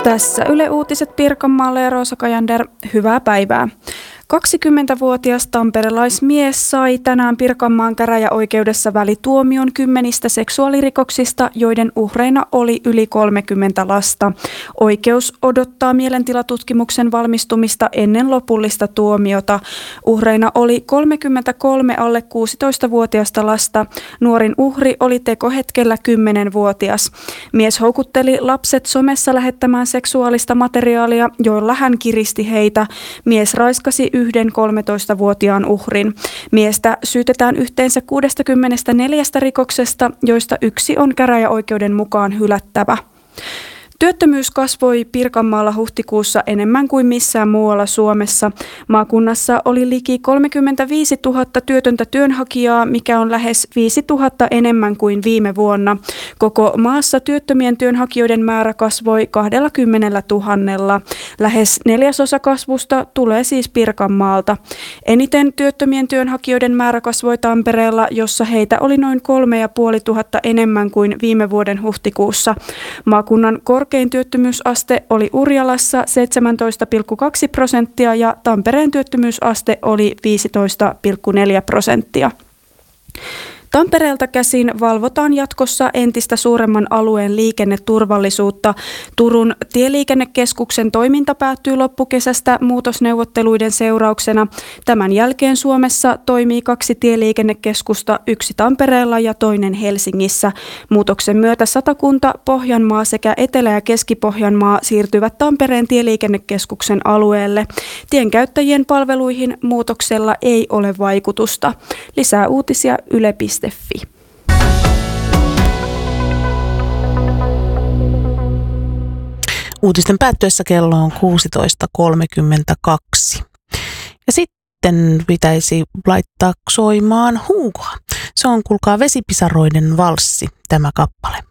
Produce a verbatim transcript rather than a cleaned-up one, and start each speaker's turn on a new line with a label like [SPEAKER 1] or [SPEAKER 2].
[SPEAKER 1] Tässä Yle Uutiset Pirkanmaalle ja Roosa Kajander. Hyvää päivää. kaksikymmentävuotias tamperelaismies sai tänään Pirkanmaan käräjäoikeudessa välituomion kymmenistä seksuaalirikoksista, joiden uhreina oli yli kolmekymmentä lasta. Oikeus odottaa mielentilatutkimuksen valmistumista ennen lopullista tuomiota. Uhreina oli kolmekymmentäkolme alle kuusitoistavuotiasta lasta. Nuorin uhri oli tekohetkellä kymmenvuotias. Mies houkutteli lapset somessa lähettämään seksuaalista materiaalia, joilla hän kiristi heitä. Mies raiskasi yhden kolmetoistavuotiaan uhrin. Miestä syytetään yhteensä kuusikymmentäneljä rikoksesta, joista yksi on käräjäoikeuden mukaan hylättävä. Työttömyys kasvoi Pirkanmaalla huhtikuussa enemmän kuin missään muualla Suomessa. Maakunnassa oli liki kolmekymmentäviisituhatta työtöntä työnhakijaa, mikä on lähes viisituhatta enemmän kuin viime vuonna. Koko maassa työttömien työnhakijoiden määrä kasvoi kaksikymmentätuhatta. Lähes neljäsosa kasvusta tulee siis Pirkanmaalta. Eniten työttömien työnhakijoiden määrä kasvoi Tampereella, jossa heitä oli noin kolme ja puoli tuhatta enemmän kuin viime vuoden huhtikuussa. Maakunnan korkein työttömyysaste oli Urjalassa seitsemäntoista pilkku kaksi prosenttia ja Tampereen työttömyysaste oli viisitoista pilkku neljä prosenttia. Tampereelta käsin valvotaan jatkossa entistä suuremman alueen liikenneturvallisuutta. Turun tieliikennekeskuksen toiminta päättyy loppukesästä muutosneuvotteluiden seurauksena. Tämän jälkeen Suomessa toimii kaksi tieliikennekeskusta, yksi Tampereella ja toinen Helsingissä. Muutoksen myötä Satakunta, Pohjanmaa sekä Etelä- ja Keski-Pohjanmaa siirtyvät Tampereen tieliikennekeskuksen alueelle. Tienkäyttäjien palveluihin muutoksella ei ole vaikutusta. Lisää uutisia yle piste fi.
[SPEAKER 2] Uutisten päättyessä kello on kuusitoista kolmekymmentäkaksi. Ja sitten pitäisi laittaa soimaan huukoa. Se on, kuulkaa, Vesipisaroiden valssi, tämä kappale.